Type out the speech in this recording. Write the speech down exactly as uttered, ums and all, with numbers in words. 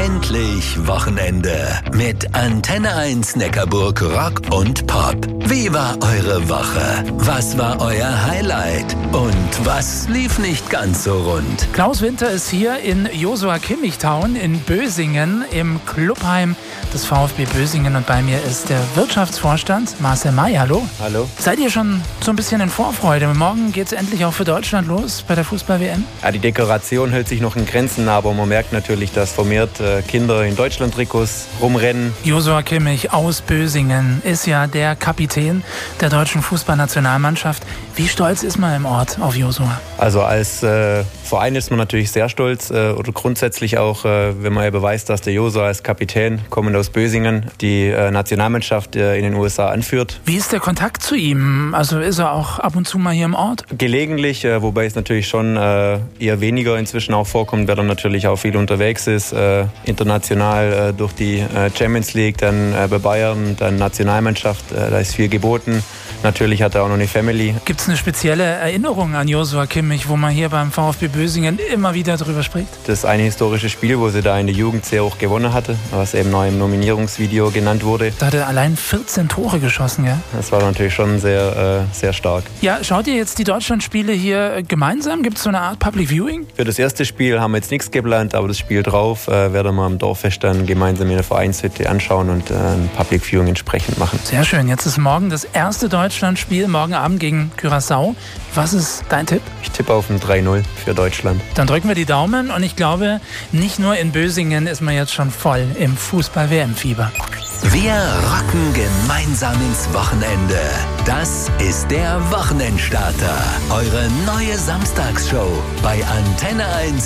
Endlich Wochenende mit Antenne eins Neckarburg Rock und Pop. Wie war eure Woche? Was war euer Highlight? Und was lief nicht ganz so rund? Klaus Winter ist hier in Josua Kimmich Town in Bösingen im Clubheim des VfB Bösingen und bei mir ist der Wirtschaftsvorstand Marcel May. Hallo. Hallo. Seid ihr schon so ein bisschen in Vorfreude? Morgen geht es endlich auch für Deutschland los bei der Fußball-W M? Ja, die Dekoration hält sich noch in Grenzen, aber man merkt natürlich, dass vermehrt äh, Kinder in Deutschland-Trikots rumrennen. Josua Kimmich aus Bösingen ist ja der Kapitän der deutschen Fußballnationalmannschaft. Wie stolz ist man im Ort auf Josua? Also als äh, Verein ist man natürlich sehr stolz äh, oder grundsätzlich auch, äh, wenn man ja beweist, dass der Josua als Kapitän, kommend aus Bösingen, die äh, Nationalmannschaft äh, in den U S A anführt. Wie ist der Kontakt zu ihm? Also ist er auch ab und zu mal hier im Ort? Gelegentlich, äh, wobei es natürlich schon äh, eher weniger inzwischen auch vorkommt, weil er natürlich auch viel unterwegs ist, äh, international äh, durch die äh, Champions League, dann äh, bei Bayern, dann Nationalmannschaft, äh, da ist viel geboten. Natürlich hat er auch noch eine Family. Gibt es eine spezielle Erinnerung an Josua Kimmich, wo man hier beim VfB Bösingen immer wieder drüber spricht? Das eine historische Spiel, wo sie da in der Jugend sehr hoch gewonnen hatte, was eben noch im Nominierungsvideo genannt wurde. Da hat er allein vierzehn Tore geschossen, gell? Das war natürlich schon sehr, äh, sehr stark. Ja, schaut ihr jetzt die Deutschlandspiele hier gemeinsam? Gibt es so eine Art Public Viewing? Für das erste Spiel haben wir jetzt nichts geplant, aber das Spiel drauf äh, werden wir am Dorffest dann gemeinsam in der Vereinshütte anschauen und äh, ein Public Viewing entsprechend machen. Sehr schön. Jetzt ist morgen das erste Deutschlandspiel, morgen Abend gegen Curaçao. Was ist dein Tipp? Ich tippe auf ein drei null für Deutschland. Dann drücken wir die Daumen und ich glaube, nicht nur in Bösingen ist man jetzt schon voll im Fußball-W M-Fieber. Wir rocken gemeinsam ins Wochenende. Das ist der Wochenendstarter. Eure neue Samstagsshow bei Antenne eins